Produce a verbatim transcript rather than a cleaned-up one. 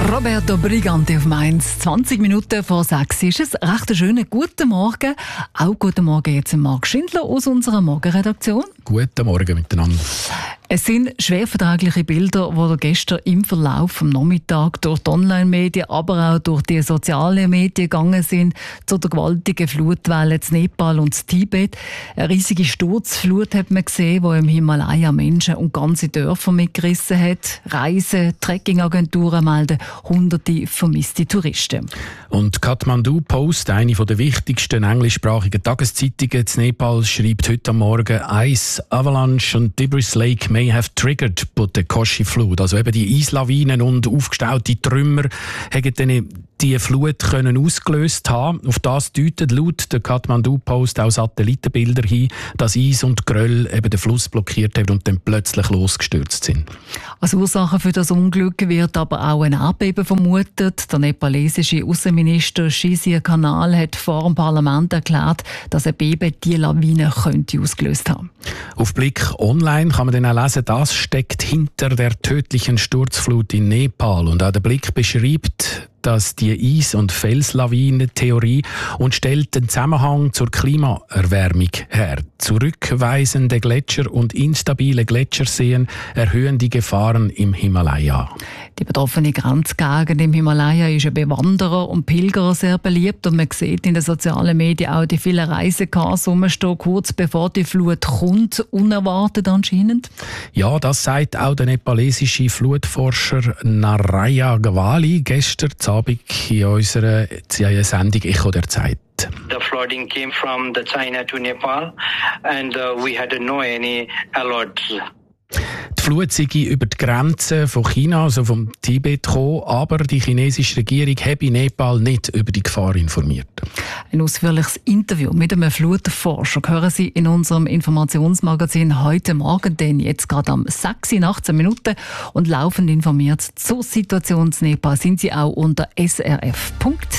Roberto Brigante auf Mainz. zwanzig Minuten vor sechs ist es. Recht schönen guten Morgen. Auch guten Morgen jetzt Marc Schindler aus unserer Morgenredaktion. Guten Morgen miteinander. Es sind schwer vertragliche Bilder, die gestern im Verlauf vom Nachmittag durch die Online-Medien, aber auch durch die sozialen Medien gegangen sind, zu der gewaltigen Flutwelle in Nepal und Tibet. Eine riesige Sturzflut hat man gesehen, die im Himalaya Menschen und ganze Dörfer mitgerissen hat. Reisen, Trekkingagenturen melden hunderte vermisste Touristen. Und Kathmandu Post, eine der wichtigsten englischsprachigen Tageszeitungen in Nepal, schreibt heute Morgen: Ice, Avalanche und Debris Lake may have triggered but the Koshi Flood. Also eben die Eislawinen und aufgestaute Trümmer haben dann die Flut können ausgelöst haben. Auf das deutet laut der Kathmandu Post auch Satellitenbilder hin, dass Eis und Geröll eben den Fluss blockiert haben und dann plötzlich losgestürzt sind. Als Ursache für das Unglück wird aber auch ein Erdbeben vermutet. Der nepalesische Außenminister Shishir Kanal hat vor dem Parlament erklärt, dass ein Beben die Lawine könnte ausgelöst haben. Auf Blick online kann man dann auch lesen, das steckt hinter der tödlichen Sturzflut in Nepal. Und auch der Blick beschreibt, dass die Eis- und Felslawinen-Theorie und stellt den Zusammenhang zur Klimaerwärmung her. Zurückweisende Gletscher und instabile Gletscherseen erhöhen die Gefahren im Himalaya. Die betroffene Grenzgegend im Himalaya ist ja bei Wanderer und Pilgerer sehr beliebt und man sieht in den sozialen Medien auch die vielen Reisecars rumstehen, kurz bevor die Flut kommt, unerwartet anscheinend. Ja, das sagt auch der nepalesische Flutforscher Naraya Gawali gestern Abend in unserer Sendung «Echo der Zeit». The flooding came from the China to Nepal and uh, we had no any alerts. Die Flut sei über die Grenze von China, also vom Tibet, gekommen, aber die chinesische Regierung habe Nepal nicht über die Gefahr informiert. Ein ausführliches Interview mit einem Flutforscher hören Sie in unserem Informationsmagazin heute Morgen, denn jetzt gerade am sechs Uhr achtzehn Minuten und laufend informiert zur Situation in Nepal sind Sie auch unter s r f punkt